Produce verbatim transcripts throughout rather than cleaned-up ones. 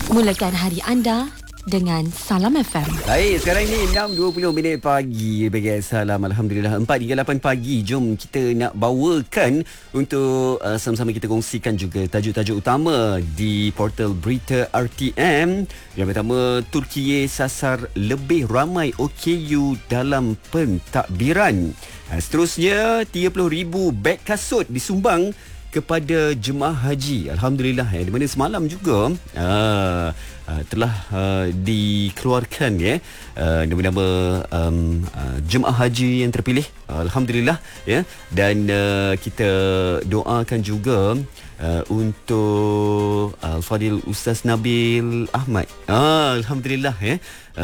Mulakan hari anda dengan Salam F M. Baik, sekarang ni enam dua puluh minit pagi. Bagi salam, Alhamdulillah. empat hingga lapan pagi. Jom kita nak bawakan untuk uh, sama-sama kita kongsikan juga tajuk-tajuk utama di portal berita R T M. Yang pertama, Turkiye sasar lebih ramai O K U dalam pentadbiran. Uh, seterusnya, tiga puluh ribu beg kasut disumbang kepada jemaah haji. Alhamdulillah, ya, di mana semalam juga uh, uh, telah uh, dikeluarkan ya uh, nama-nama um, uh, jemaah haji yang terpilih. Uh, Alhamdulillah ya, dan uh, kita doakan juga uh, untuk uh, Al-Fadil Ustaz Nabil Ahmad. Ah, Alhamdulillah ya.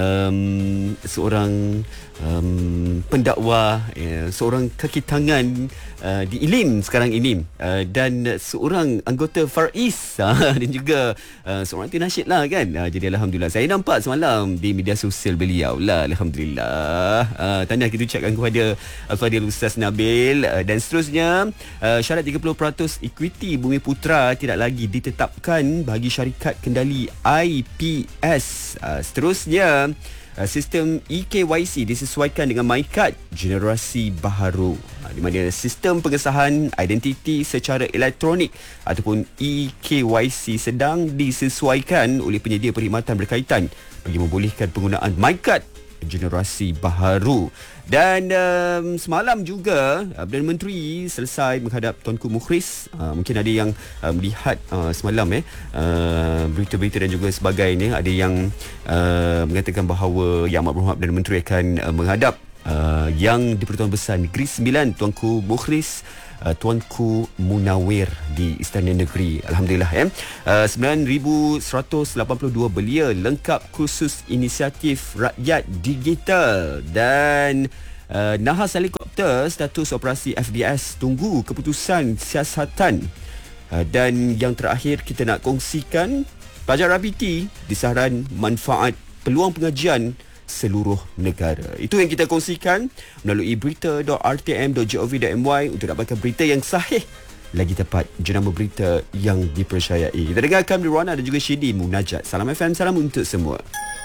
Um, seorang um, pendakwah, ya, seorang kaki tangan uh, di I L I M sekarang ini, uh, dan seorang anggota Fariz uh, dan juga uh, seorang anti nasyid lah kan. Uh, jadi Alhamdulillah, saya nampak semalam di media sosial beliau lah. Alhamdulillah, uh, tahniah kita ucapkan kepada Al-Fadil Ustaz Nabil. uh, dan seterusnya, uh, syarat tiga puluh peratus equity Bumiputra tidak lagi ditetapkan bagi syarikat kendali I P S. uh, seterusnya, Uh, sistem E K Y C disesuaikan dengan MyKad generasi baharu, uh, di mana sistem pengesahan identiti secara elektronik ataupun E K Y C sedang disesuaikan oleh penyedia perkhidmatan berkaitan bagi membolehkan penggunaan MyKad generasi baharu. Dan um, semalam juga uh, Perdana Menteri selesai menghadap Tuanku Mukhris. uh, Mungkin ada yang uh, melihat uh, semalam eh uh, berita-berita dan juga sebagainya. Ada yang uh, mengatakan bahawa Yang Amat Berhormat Perdana Menteri akan uh, menghadap uh, Yang di-Pertuan Besar Negeri Sembilan Tuanku Mukhris, uh, Tuanku Munawir di Istana Negeri. Alhamdulillah ya. Uh, sembilan ribu seratus lapan puluh dua belia lengkap khusus inisiatif rakyat digital. Dan uh, nahas helikopter status operasi F D S tunggu keputusan siasatan. Uh, dan yang terakhir kita nak kongsikan, pajak Rapiti disaran manfaat peluang pengajian seluruh negara. Itu yang kita kongsikan melalui berita dot r t m dot gov dot m y untuk dapatkan berita yang sahih, lagi tepat, jenama berita yang dipercayai. Kita dengarkan Mirwana dan juga Syedi Munajat. Salam F M, salam untuk semua.